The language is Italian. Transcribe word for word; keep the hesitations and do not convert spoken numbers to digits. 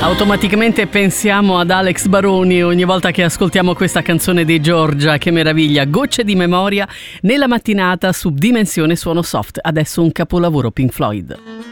Automaticamente pensiamo ad Alex Baroni ogni volta che ascoltiamo questa canzone di Giorgia. Che meraviglia, gocce di memoria nella mattinata su Dimensione Suono Soft. Adesso un capolavoro, Pink Floyd.